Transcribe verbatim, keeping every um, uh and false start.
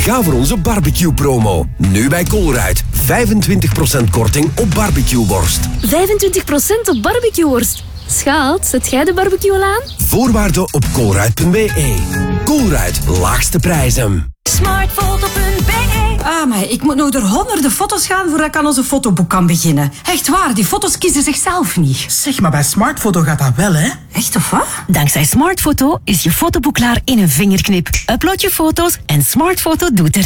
Ga voor onze barbecue-promo. Nu bij Colruyt. vijfentwintig procent korting op barbecueworst. vijfentwintig procent op barbecueworst. Schat, zet jij de barbecue al aan? Voorwaarden op colruyt punt b e. Colruyt, laagste prijzen. smartfoto punt b e. Ah, maar ik moet nog door honderden foto's gaan voordat ik aan onze fotoboek kan beginnen. Echt waar, die foto's kiezen zichzelf niet. Zeg, maar bij Smartfoto gaat dat wel, hè? Echt of wat? Dankzij Smartfoto is je fotoboek klaar in een vingerknip. Upload je foto's en Smartfoto doet de rest.